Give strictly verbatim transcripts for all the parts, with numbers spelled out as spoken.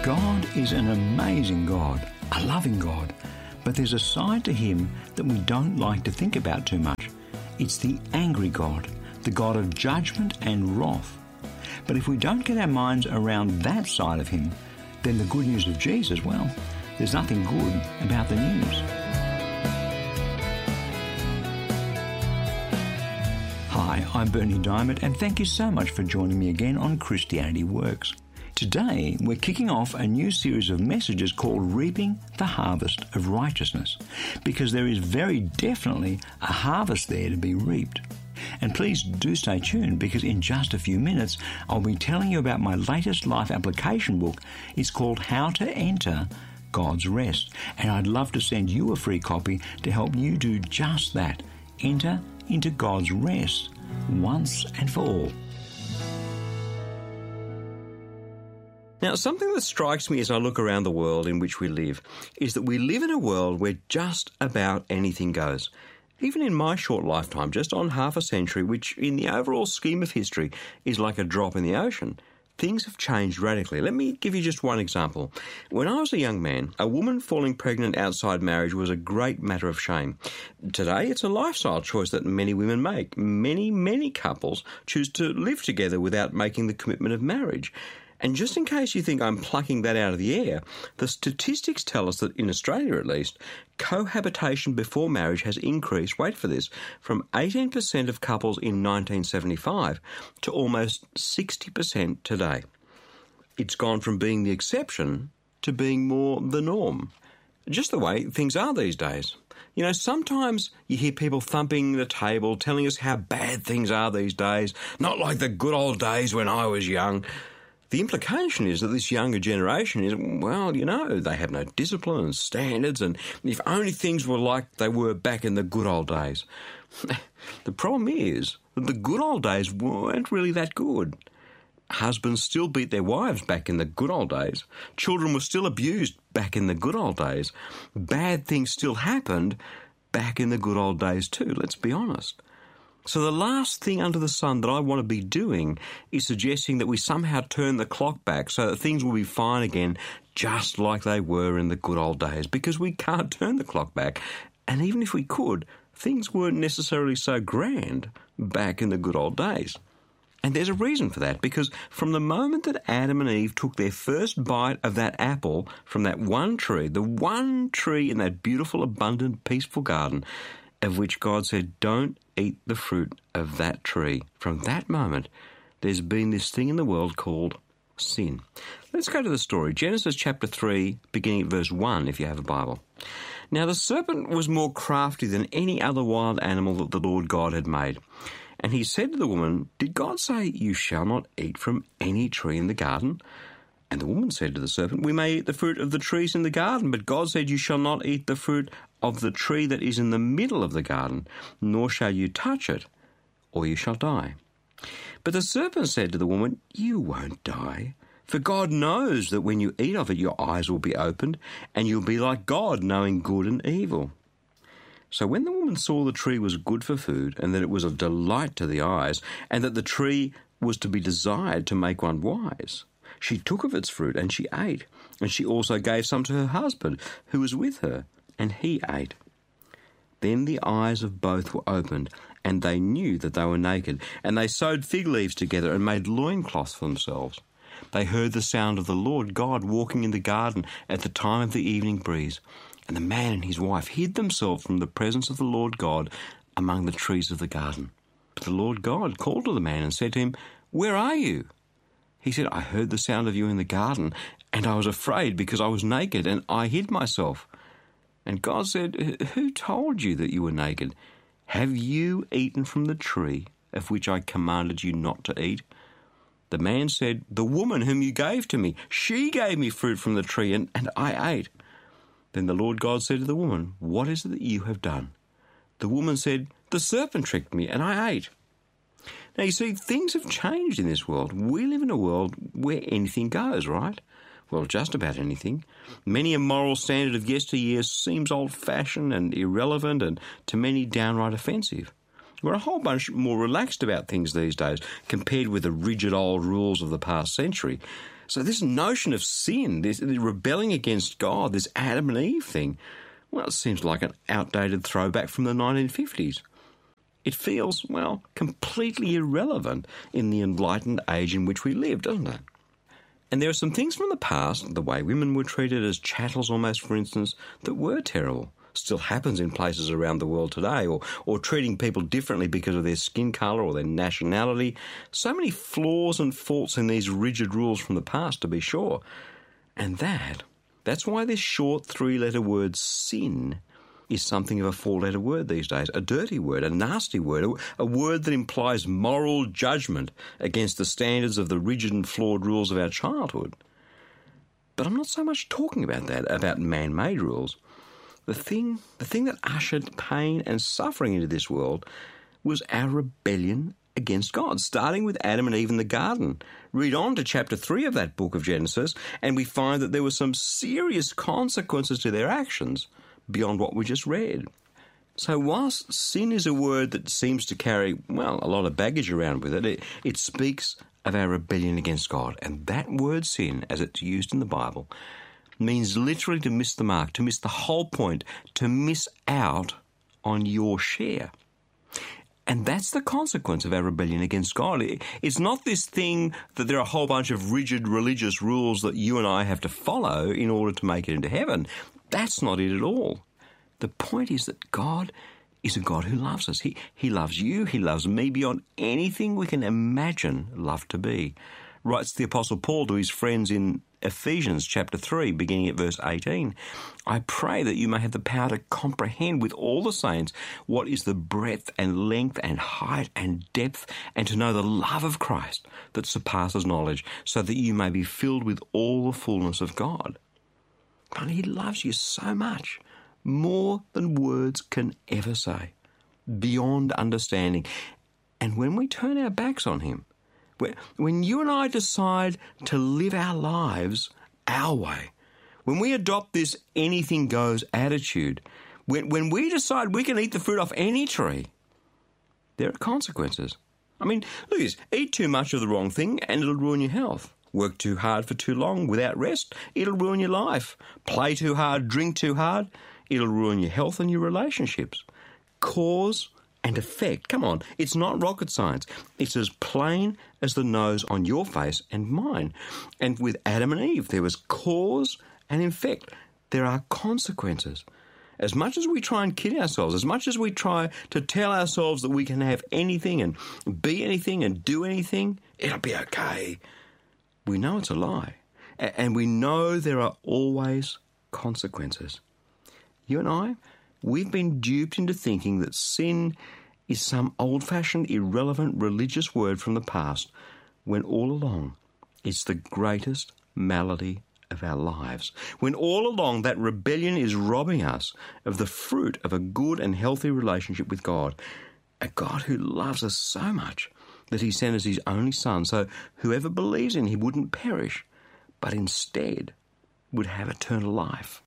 God is an amazing God, a loving God, but there's a side to him that we don't like to think about too much. It's the angry God, the God of judgment and wrath. But if we don't get our minds around that side of him, then the good news of Jesus, well, there's nothing good about the news. Hi, I'm Bernie Diamond, and thank you so much for joining me again on Christianity Works. Today, we're kicking off a new series of messages called Reaping the Harvest of Righteousness, because there is very definitely a harvest there to be reaped. And please do stay tuned, because in just a few minutes, I'll be telling you about my latest life application book. It's called How to Enter God's Rest, and I'd love to send you a free copy to help you do just that. Enter into God's rest once and for all. Now, something that strikes me as I look around the world in which we live is that we live in a world where just about anything goes. Even in my short lifetime, just on half a century, which in the overall scheme of history is like a drop in the ocean, things have changed radically. Let me give you just one example. When I was a young man, a woman falling pregnant outside marriage was a great matter of shame. Today, it's a lifestyle choice that many women make. Many, many couples choose to live together without making the commitment of marriage. And just in case you think I'm plucking that out of the air, the statistics tell us that in Australia at least, cohabitation before marriage has increased, wait for this, from eighteen percent of couples in nineteen seventy-five to almost sixty percent today. It's gone from being the exception to being more the norm. Just the way things are these days. You know, sometimes you hear people thumping the table, telling us how bad things are these days, not like the good old days when I was young. The implication is that this younger generation is, well, you know, they have no discipline and standards, and if only things were like they were back in the good old days. The problem is that the good old days weren't really that good. Husbands still beat their wives back in the good old days. Children were still abused back in the good old days. Bad things still happened back in the good old days too, let's be honest. So the last thing under the sun that I want to be doing is suggesting that we somehow turn the clock back so that things will be fine again, just like they were in the good old days, because we can't turn the clock back. And even if we could, things weren't necessarily so grand back in the good old days. And there's a reason for that, because from the moment that Adam and Eve took their first bite of that apple from that one tree, the one tree in that beautiful, abundant, peaceful garden, of which God said, don't eat the fruit of that tree. From that moment, there's been this thing in the world called sin. Let's go to the story. Genesis chapter three, beginning at verse one, if you have a Bible. Now the serpent was more crafty than any other wild animal that the Lord God had made. And he said to the woman, did God say, you shall not eat from any tree in the garden? And the woman said to the serpent, we may eat the fruit of the trees in the garden, but God said, you shall not eat the fruit of the tree that is in the middle of the garden, nor shall you touch it, or you shall die. But the serpent said to the woman, you won't die, for God knows that when you eat of it, your eyes will be opened, and you'll be like God, knowing good and evil. So when the woman saw the tree was good for food, and that it was a delight to the eyes, and that the tree was to be desired to make one wise, she took of its fruit, and she ate, and she also gave some to her husband, who was with her, and he ate. Then the eyes of both were opened, and they knew that they were naked, and they sewed fig leaves together and made loincloths for themselves. They heard the sound of the Lord God walking in the garden at the time of the evening breeze, and the man and his wife hid themselves from the presence of the Lord God among the trees of the garden. But the Lord God called to the man and said to him, where are you? He said, I heard the sound of you in the garden, and I was afraid because I was naked, and I hid myself. And God said, who told you that you were naked? Have you eaten from the tree of which I commanded you not to eat? The man said, the woman whom you gave to me, she gave me fruit from the tree, and, and I ate. Then the Lord God said to the woman, what is it that you have done? The woman said, the serpent tricked me, and I ate. Now, you see, things have changed in this world. We live in a world where anything goes, right? Well, just about anything. Many a moral standard of yesteryear seems old-fashioned and irrelevant, and to many downright offensive. We're a whole bunch more relaxed about things these days compared with the rigid old rules of the past century. So this notion of sin, this rebelling against God, this Adam and Eve thing, well, it seems like an outdated throwback from the nineteen fifties. It feels, well, completely irrelevant in the enlightened age in which we live, doesn't it? And there are some things from the past, the way women were treated as chattels almost, for instance, that were terrible. Still happens in places around the world today, or, or treating people differently because of their skin colour or their nationality. So many flaws and faults in these rigid rules from the past, to be sure. And that, that's why this short three-letter word sin is something of a four-letter word these days, a dirty word, a nasty word, a, a word that implies moral judgment against the standards of the rigid and flawed rules of our childhood. But I'm not so much talking about that, about man-made rules. The thing, the thing that ushered pain and suffering into this world was our rebellion against God, starting with Adam and Eve in the garden. Read on to chapter three of that book of Genesis, and we find that there were some serious consequences to their actions beyond what we just read. So whilst sin is a word that seems to carry, well, a lot of baggage around with it, it, it speaks of our rebellion against God. And that word sin, as it's used in the Bible, means literally to miss the mark, to miss the whole point, to miss out on your share. And that's the consequence of our rebellion against God. It's not this thing that there are a whole bunch of rigid religious rules that you and I have to follow in order to make it into heaven. That's not it at all. The point is that God is a God who loves us. He, he loves you. He loves me beyond anything we can imagine love to be. Writes the Apostle Paul to his friends in Ephesians chapter three, beginning at verse eighteen. I pray that you may have the power to comprehend with all the saints what is the breadth and length and height and depth, and to know the love of Christ that surpasses knowledge, so that you may be filled with all the fullness of God. God, he loves you so much, more than words can ever say, beyond understanding. And when we turn our backs on him, when you and I decide to live our lives our way, when we adopt this anything goes attitude, when, when we decide we can eat the fruit off any tree, there are consequences. I mean, look at this. Eat too much of the wrong thing and it'll ruin your health. Work too hard for too long without rest, it'll ruin your life. Play too hard, drink too hard, it'll ruin your health and your relationships. Cause and effect. Come on, it's not rocket science. It's as plain as the nose on your face and mine. And with Adam and Eve, there was cause and effect. There are consequences. As much as we try and kid ourselves, as much as we try to tell ourselves that we can have anything and be anything and do anything, it'll be okay. We know it's a lie. And we know there are always consequences. You and I, we've been duped into thinking that sin is some old-fashioned, irrelevant religious word from the past, when all along it's the greatest malady of our lives. When all along that rebellion is robbing us of the fruit of a good and healthy relationship with God, a God who loves us so much that he sent us his only Son, so whoever believes in him wouldn't perish, but instead would have eternal life.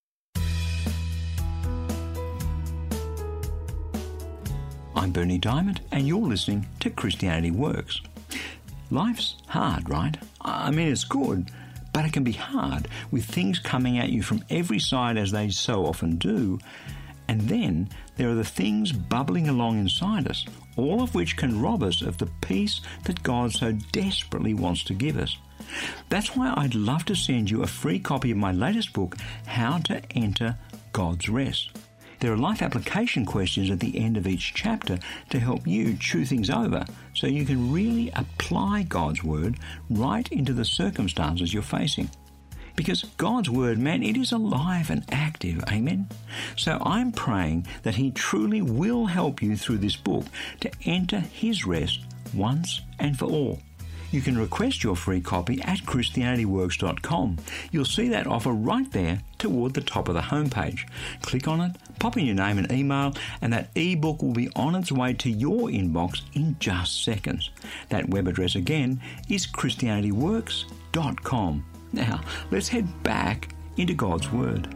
I'm Bernie Diamond, and you're listening to Christianity Works. Life's hard, right? I mean, it's good, but it can be hard with things coming at you from every side as they so often do. And then there are the things bubbling along inside us, all of which can rob us of the peace that God so desperately wants to give us. That's why I'd love to send you a free copy of my latest book, How to Enter God's Rest. There are life application questions at the end of each chapter to help you chew things over so you can really apply God's Word right into the circumstances you're facing. Because God's Word, man, it is alive and active, amen? So I'm praying that he truly will help you through this book to enter his rest once and for all. You can request your free copy at Christianity Works dot com. You'll see that offer right there toward the top of the homepage. Click on it, pop in your name and email, and that ebook will be on its way to your inbox in just seconds. That web address again is Christianity Works dot com. Now, let's head back into God's Word.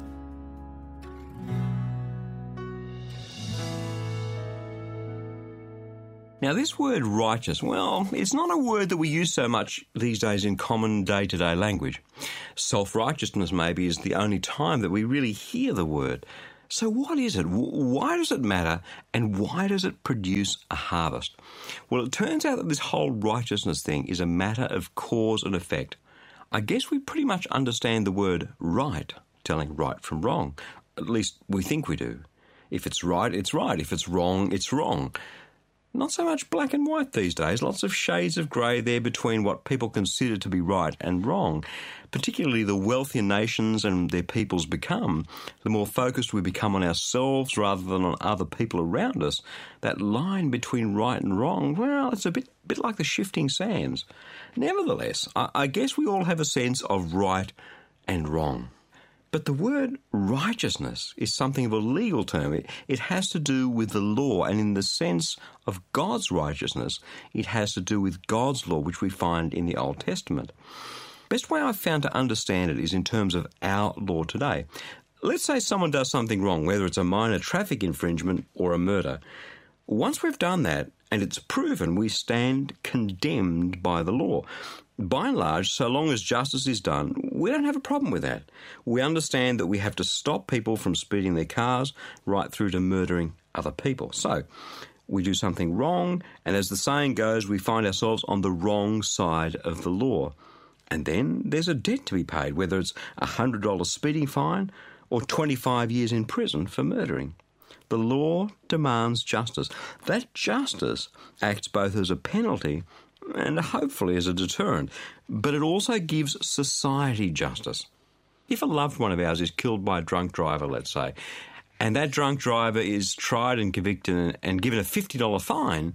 Now, this word righteous, well, it's not a word that we use so much these days in common day-to-day language. Self-righteousness maybe is the only time that we really hear the word. So what is it? Why does it matter? And why does it produce a harvest? Well, it turns out that this whole righteousness thing is a matter of cause and effect. I guess we pretty much understand the word right, telling right from wrong. At least we think we do. If it's right, it's right. If it's wrong, it's wrong. Not so much black and white these days, lots of shades of grey there between what people consider to be right and wrong. Particularly the wealthier nations and their peoples become, the more focused we become on ourselves rather than on other people around us. That line between right and wrong, well, it's a bit bit like the shifting sands. Nevertheless, I, I guess we all have a sense of right and wrong. But the word righteousness is something of a legal term. It, it has to do with the law, and in the sense of God's righteousness, it has to do with God's law, which we find in the Old Testament. Best way I've found to understand it is in terms of our law today. Let's say someone does something wrong, whether it's a minor traffic infringement or a murder. Once we've done that, and it's proven, we stand condemned by the law. By and large, so long as justice is done, we don't have a problem with that. We understand that we have to stop people from speeding their cars right through to murdering other people. So, we do something wrong, and as the saying goes, we find ourselves on the wrong side of the law. And then there's a debt to be paid, whether it's a one hundred dollars speeding fine or twenty-five years in prison for murdering. The law demands justice. That justice acts both as a penalty and hopefully as a deterrent, but it also gives society justice. If a loved one of ours is killed by a drunk driver, let's say, and that drunk driver is tried and convicted and given a fifty dollars fine,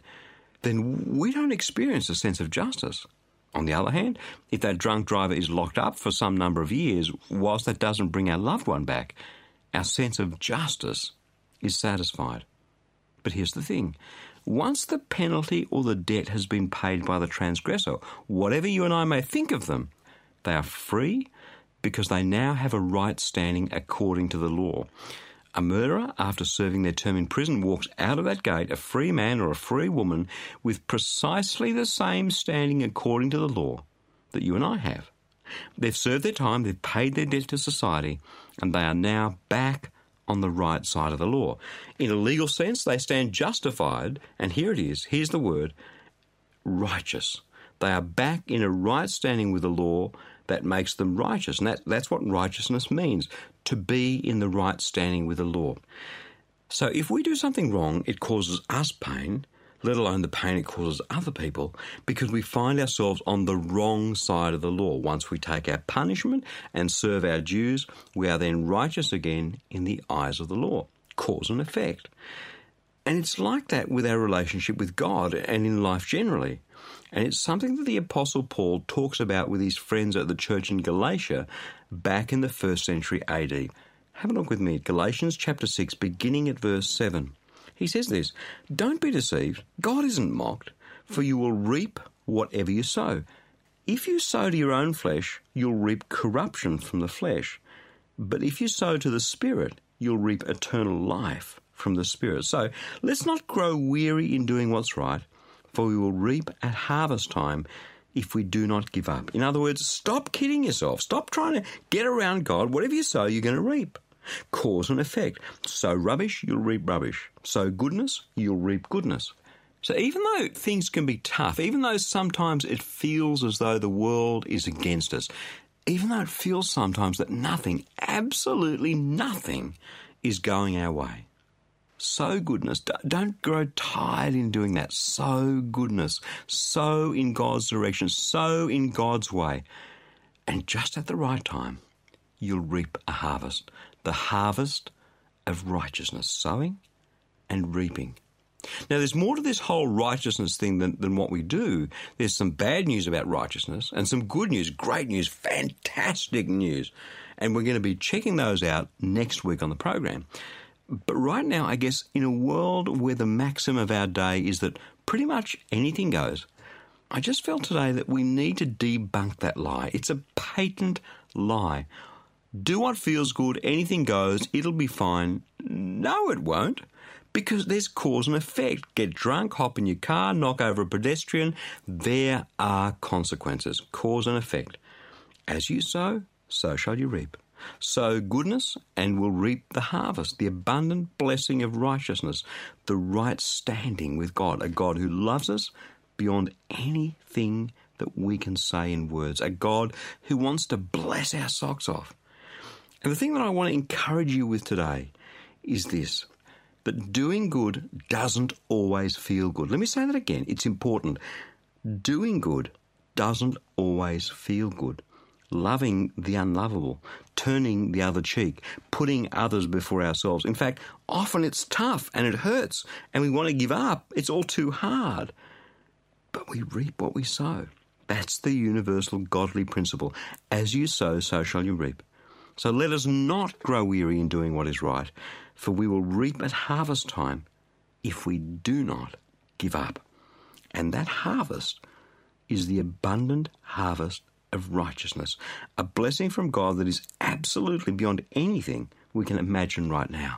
then we don't experience a sense of justice. On the other hand, if that drunk driver is locked up for some number of years, whilst that doesn't bring our loved one back, our sense of justice is satisfied. But here's the thing. Once the penalty or the debt has been paid by the transgressor, whatever you and I may think of them, they are free because they now have a right standing according to the law. A murderer, after serving their term in prison, walks out of that gate a free man or a free woman with precisely the same standing according to the law that you and I have. They've served their time, they've paid their debt to society, and they are now back on the right side of the law. In a legal sense, they stand justified, and here it is, here's the word, righteous. They are back in a right standing with the law that makes them righteous, and that, that's what righteousness means, to be in the right standing with the law. So if we do something wrong, it causes us pain, let alone the pain it causes other people, because we find ourselves on the wrong side of the law. Once we take our punishment and serve our dues, we are then righteous again in the eyes of the law. Cause and effect. And it's like that with our relationship with God and in life generally. And it's something that the Apostle Paul talks about with his friends at the church in Galatia back in the first century A D. Have a look with me at Galatians chapter six, beginning at verse seven. He says this, "Don't be deceived, God isn't mocked, for you will reap whatever you sow. If you sow to your own flesh, you'll reap corruption from the flesh. But if you sow to the Spirit, you'll reap eternal life from the Spirit." So let's not grow weary in doing what's right, for we will reap at harvest time if we do not give up. In other words, stop kidding yourself. Stop trying to get around God. Whatever you sow, you're going to reap. Cause and effect. Sow rubbish, you'll reap rubbish. Sow goodness, you'll reap goodness. So even though things can be tough, even though sometimes it feels as though the world is against us, even though it feels sometimes that nothing, absolutely nothing, is going our way, sow goodness. Don't grow tired in doing that. Sow goodness. Sow in God's direction. Sow in God's way. And just at the right time, you'll reap a harvest. The harvest of righteousness. Sowing and reaping. Now, there's more to this whole righteousness thing than, than what we do. There's some bad news about righteousness and some good news, great news, fantastic news. And we're going to be checking those out next week on the program. But right now, I guess, in a world where the maxim of our day is that pretty much anything goes, I just felt today that we need to debunk that lie. It's a patent lie. Do what feels good, anything goes, it'll be fine. No, it won't. Because there's cause and effect. Get drunk, hop in your car, knock over a pedestrian. There are consequences, cause and effect. As you sow, so shall you reap. Sow goodness and will reap the harvest, the abundant blessing of righteousness, the right standing with God, a God who loves us beyond anything that we can say in words, a God who wants to bless our socks off. And the thing that I want to encourage you with today is this, that doing good doesn't always feel good. Let me say that again. It's important. Doing good doesn't always feel good. Loving the unlovable, turning the other cheek, putting others before ourselves. In fact, often it's tough and it hurts and we want to give up. It's all too hard. But we reap what we sow. That's the universal godly principle. As you sow, so shall you reap. So let us not grow weary in doing what is right, for we will reap at harvest time if we do not give up. And that harvest is the abundant harvest of righteousness, a blessing from God that is absolutely beyond anything we can imagine right now.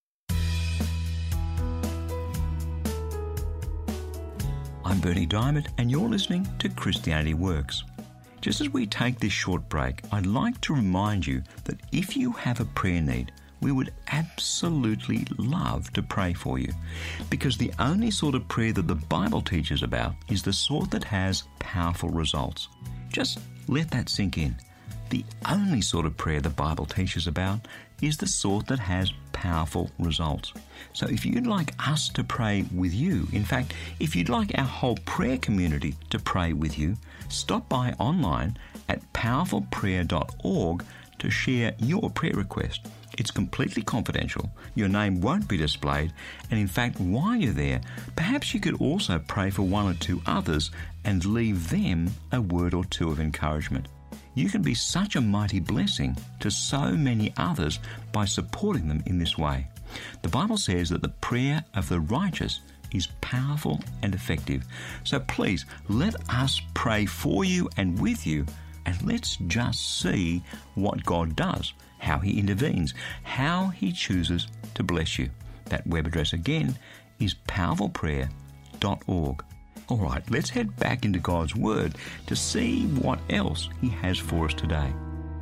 I'm Bernie Diamond, and you're listening to Christianity Works. Just as we take this short break, I'd like to remind you that if you have a prayer need, we would absolutely love to pray for you, because the only sort of prayer that the Bible teaches about is the sort that has powerful results. Just let that sink in. The only sort of prayer the Bible teaches about is the sort that has powerful results. So if you'd like us to pray with you, in fact, if you'd like our whole prayer community to pray with you, stop by online at powerful prayer dot org to share your prayer request. It's completely confidential. Your name won't be displayed. And in fact, while you're there, perhaps you could also pray for one or two others and leave them a word or two of encouragement. You can be such a mighty blessing to so many others by supporting them in this way. The Bible says that the prayer of the righteous is powerful and effective. So please, let us pray for you and with you, and let's just see what God does, how He intervenes, how He chooses to bless you. That web address again is powerful prayer dot org. All right, let's head back into God's Word to see what else He has for us today.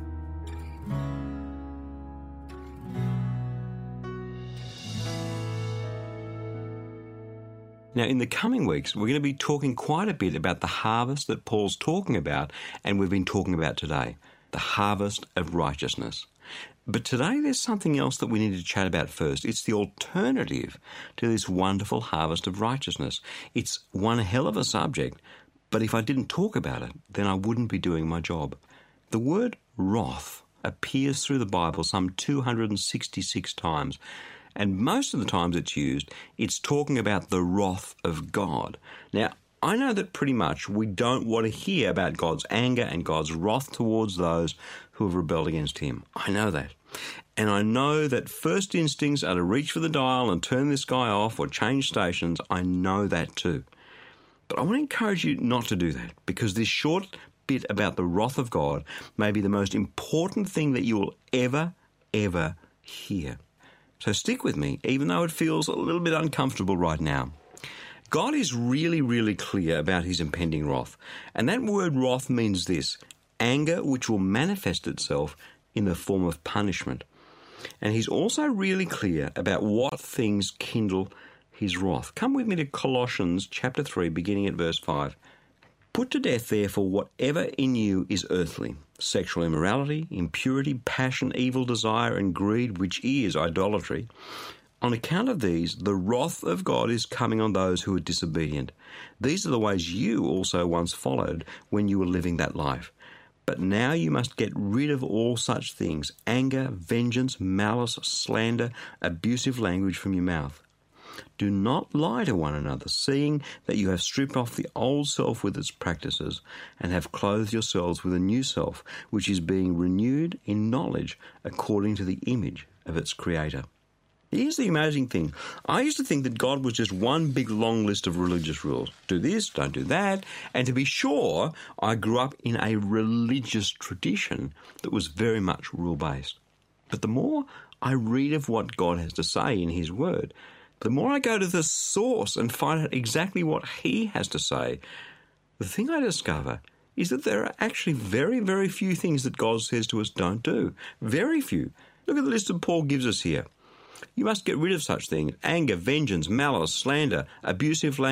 Now, in the coming weeks, we're going to be talking quite a bit about the harvest that Paul's talking about, and we've been talking about today, the harvest of righteousness. But today there's something else that we need to chat about first. It's the alternative to this wonderful harvest of righteousness. It's one hell of a subject, but if I didn't talk about it, then I wouldn't be doing my job. The word wrath appears through the Bible some two hundred sixty-six times, and most of the times it's used, it's talking about the wrath of God. Now, I know that pretty much we don't want to hear about God's anger and God's wrath towards those who have rebelled against Him. I know that. And I know that first instincts are to reach for the dial and turn this guy off or change stations. I know that too. But I want to encourage you not to do that, because this short bit about the wrath of God may be the most important thing that you will ever, ever hear. So stick with me, even though it feels a little bit uncomfortable right now. God is really, really clear about His impending wrath. And that word wrath means this: anger which will manifest itself in the form of punishment. And He's also really clear about what things kindle His wrath. Come with me to Colossians chapter three, beginning at verse five. Put to death, therefore, whatever in you is earthly: sexual immorality, impurity, passion, evil desire, and greed, which is idolatry. On account of these, the wrath of God is coming on those who are disobedient. These are the ways you also once followed when you were living that life. But now you must get rid of all such things: anger, vengeance, malice, slander, abusive language from your mouth. Do not lie to one another, seeing that you have stripped off the old self with its practices, and have clothed yourselves with a new self, which is being renewed in knowledge according to the image of its Creator. Here's the amazing thing. I used to think that God was just one big long list of religious rules. Do this, don't do that. And to be sure, I grew up in a religious tradition that was very much rule-based. But the more I read of what God has to say in His Word, the more I go to the source and find out exactly what he has to say, the thing I discover is that there are actually very, very few things that God says to us don't do. Very few. Look at the list that Paul gives us here. You must get rid of such things: anger, vengeance, malice, slander, abusive language,